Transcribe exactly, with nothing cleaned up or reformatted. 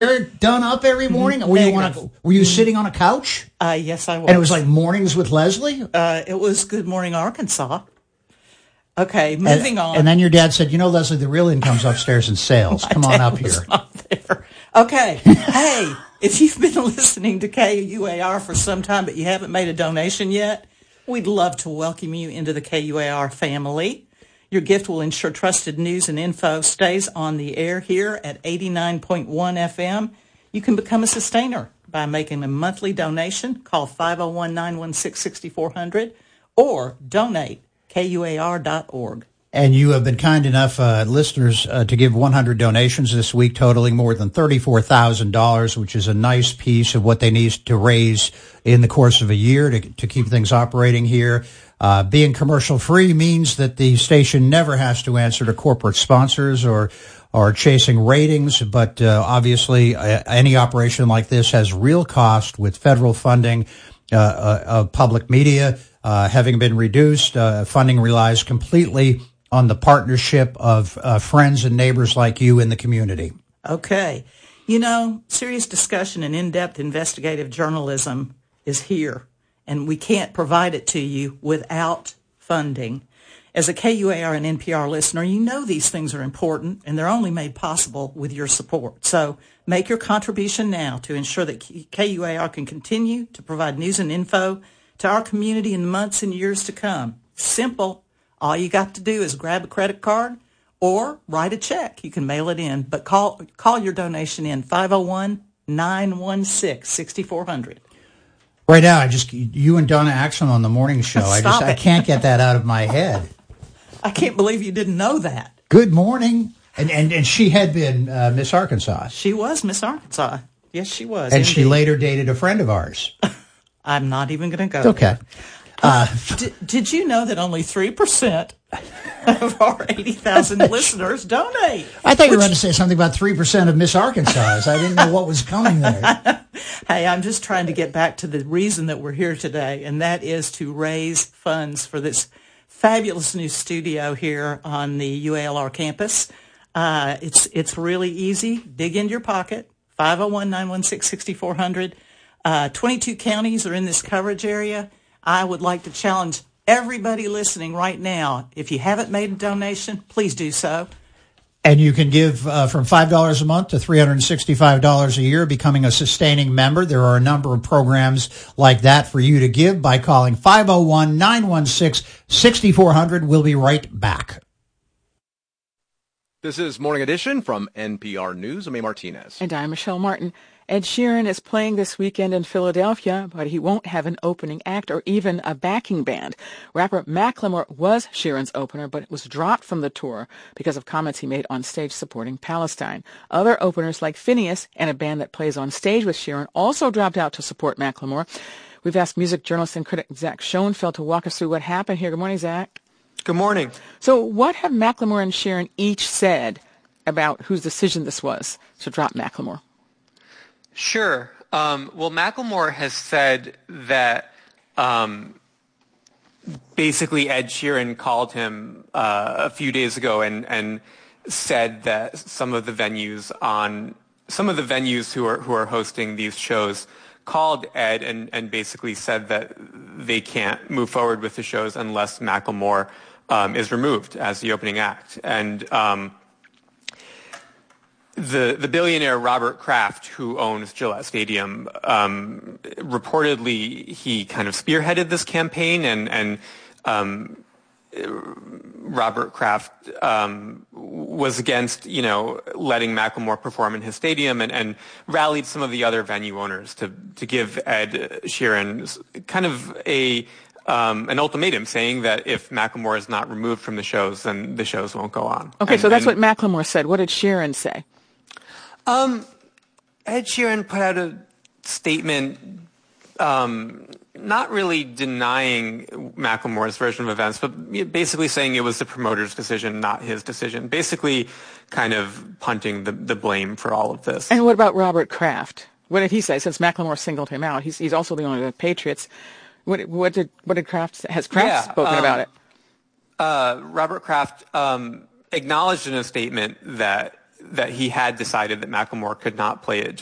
done up every morning? Were you, on a, were you sitting on a couch? Uh, yes, I was. And it was like Mornings with Leslie? Uh, it was Good Morning Arkansas. Okay, moving and, on. And then your dad said, you know, Leslie, the real income's upstairs in sales. Come on up here. Not there. Okay, hey, if you've been listening to K U A R for some time but you haven't made a donation yet, we'd love to welcome you into the K U A R family. Your gift will ensure trusted news and info stays on the air here at eighty-nine point one F M. You can become a sustainer by making a monthly donation. Call five oh one, nine one six, six four zero zero or donate K U A R dot org. And you have been kind enough, uh, listeners, uh, to give one hundred donations this week, totaling more than thirty-four thousand dollars, which is a nice piece of what they need to raise in the course of a year to, to keep things operating here. Uh, being commercial-free means that the station never has to answer to corporate sponsors or or chasing ratings, but uh, obviously uh, any operation like this has real cost with federal funding uh, uh, of public media uh, having been reduced. Uh, funding relies completely on the partnership of uh, friends and neighbors like you in the community. Okay. You know, serious discussion and in-depth investigative journalism is here, and we can't provide it to you without funding. As a K U A R and N P R listener, you know these things are important, and they're only made possible with your support. So make your contribution now to ensure that K U A R can continue to provide news and info to our community in months and years to come. Simple. All you got to do is grab a credit card or write a check. You can mail it in, but call call your donation in, five oh one, nine one six, six four zero zero. Right now, I just you and Donna Axon on the morning show. I just it. I can't get that out of my head. I can't believe you didn't know that. Good morning. And and, and she had been uh, Miss Arkansas. She was Miss Arkansas. Yes, she was. And indeed. she later dated a friend of ours. I'm not even going to go. It's okay. Uh, did, did you know that only three percent of our eighty thousand listeners donate? I thought you were going to say something about three percent of Miss Arkansas. I didn't know what was coming there. Hey, I'm just trying to get back to the reason that we're here today, and that is to raise funds for this fabulous new studio here on the U A L R campus. Uh, it's it's really easy. Dig into your pocket, five oh one, nine one six, six four zero zero. Uh, twenty-two counties are in this coverage area. I would like to challenge everybody listening right now. If you haven't made a donation, please do so. And you can give uh, from five dollars a month to three hundred sixty-five dollars a year, becoming a sustaining member. There are a number of programs like that for you to give by calling five oh one, nine one six, six four zero zero. We'll be right back. This is Morning Edition from N P R News. I'm A. Martinez. And I'm Michelle Martin. Ed Sheeran is playing this weekend in Philadelphia, but he won't have an opening act or even a backing band. Rapper Macklemore was Sheeran's opener, but was dropped from the tour because of comments he made on stage supporting Palestine. Other openers like Phineas and a band that plays on stage with Sheeran also dropped out to support Macklemore. We've asked music journalist and critic Zach Schoenfeld to walk us through what happened here. Good morning, Zach. Good morning. So what have Macklemore and Sheeran each said about whose decision this was to drop Macklemore? Sure. Um, well, Macklemore has said that um, basically Ed Sheeran called him uh, a few days ago and, and said that some of the venues on some of the venues who are who are hosting these shows called Ed and, and basically said that they can't move forward with the shows unless Macklemore um, is removed as the opening act. And um, The the billionaire Robert Kraft, who owns Gillette Stadium, um, reportedly he kind of spearheaded this campaign, and and um, Robert Kraft um, was against you know letting Macklemore perform in his stadium, and, and rallied some of the other venue owners to to give Ed Sheeran kind of a um, an ultimatum, saying that if Macklemore is not removed from the shows, then the shows won't go on. Okay, and, so that's and, what Macklemore said. What did Sheeran say? Um, Ed Sheeran put out a statement, um, not really denying Macklemore's version of events, but basically saying it was the promoter's decision, not his decision. Basically, kind of punting the, the blame for all of this. And what about Robert Kraft? What did he say? Since Macklemore singled him out, he's he's also the owner of the Patriots. What what did what did Kraft has Kraft yeah, spoken um, about it? Uh, Robert Kraft um, acknowledged in a statement that that he had decided that Macklemore could not play at